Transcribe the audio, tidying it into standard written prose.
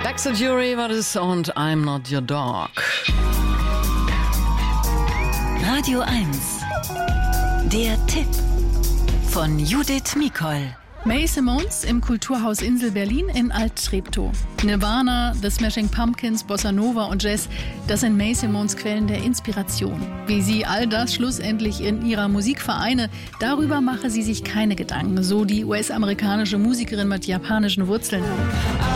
Dexter Jury war das und I'm Not Your Dog. Radio 1. Der Tipp von Judith Mikol. Mae Simons im Kulturhaus Insel Berlin in Alt-Treptow. Nirvana, The Smashing Pumpkins, Bossa Nova und Jazz, das sind Mae Simons Quellen der Inspiration. Wie sie all das schlussendlich in ihrer Musik vereine, darüber mache sie sich keine Gedanken, so die US-amerikanische Musikerin mit japanischen Wurzeln.